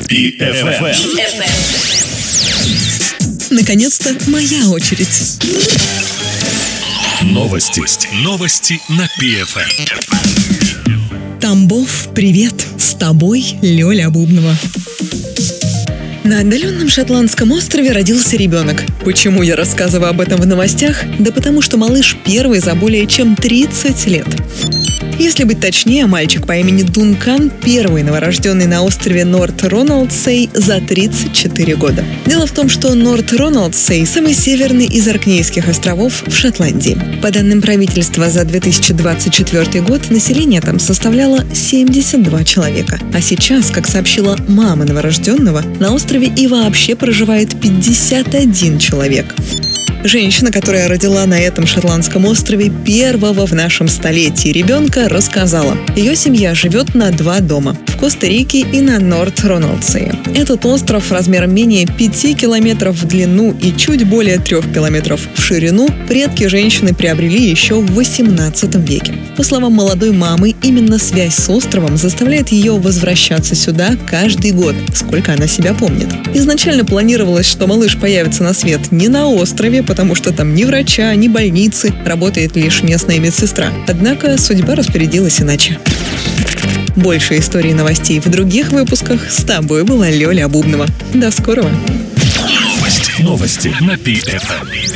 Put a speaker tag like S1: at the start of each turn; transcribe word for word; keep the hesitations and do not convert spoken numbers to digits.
S1: пи эф эм.
S2: Наконец-то моя очередь.
S1: Новости. Новости на пи эф эм.
S2: Тамбов, привет! С тобой Лёля Бубнова. На отдаленном шотландском острове родился ребенок. Почему я рассказываю об этом в новостях? Да потому что малыш первый за более чем тридцать лет. Если быть точнее, мальчик по имени Дункан первый новорожденный на острове Норт-Рональдсей за тридцать четыре года. Дело в том, что Норт-Рональдсей – самый северный из Оркнейских островов в Шотландии. По данным правительства, за две тысячи двадцать четвёртый год население там составляло семьдесят два человека. А сейчас, как сообщила мама новорожденного, на острове и вообще проживает пятьдесят один человек. Женщина, которая родила на этом шотландском острове первого в нашем столетии ребенка, рассказала. Ее семья живет на два дома – в Коста-Рике и на Норт-Рональдсее. Этот остров размером менее пяти километров в длину и чуть более трех километров в ширину предки женщины приобрели еще в восемнадцатом веке. По словам молодой мамы, именно связь с островом заставляет ее возвращаться сюда каждый год, сколько она себя помнит. Изначально планировалось, что малыш появится на свет не на острове, потому что там ни врача, ни больницы, работает лишь местная медсестра. Однако судьба распорядилась иначе. Больше историй и новостей в других выпусках. С тобой была Лёля Бубнова. До скорого.
S1: Новости. Новости на пи эф эм.